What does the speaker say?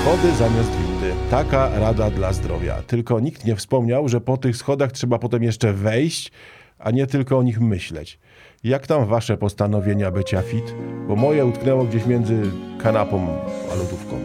Schody zamiast windy. Taka rada dla zdrowia. Tylko nikt nie wspomniał, że po tych schodach trzeba potem jeszcze wejść, a nie tylko o nich myśleć. Jak tam wasze postanowienia bycia fit? Bo moje utknęło gdzieś między kanapą a lodówką.